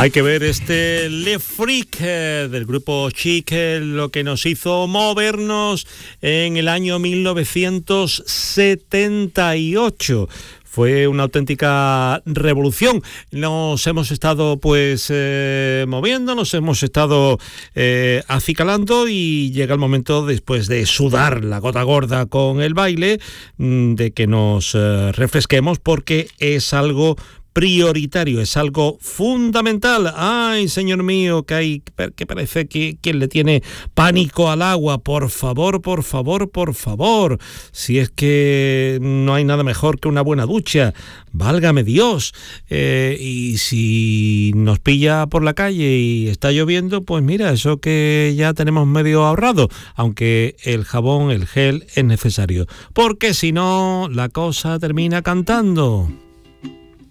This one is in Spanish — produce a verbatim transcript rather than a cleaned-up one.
Hay que ver este Le Freak eh, del grupo Chic, eh, lo que nos hizo movernos en el año mil novecientos setenta y ocho. Fue una auténtica revolución. Nos hemos estado pues eh, moviendo, nos hemos estado eh, acicalando y llega el momento, después de sudar la gota gorda con el baile, de que nos eh, refresquemos, porque es algo prioritario, es algo fundamental. Ay, señor mío, que hay, que parece que quien le tiene pánico al agua. Por favor, por favor, por favor. Si es que no hay nada mejor que una buena ducha, válgame Dios. Eh, y si nos pilla por la calle y está lloviendo, pues mira, eso que ya tenemos medio ahorrado, aunque el jabón, el gel es necesario, porque si no, la cosa termina cantando.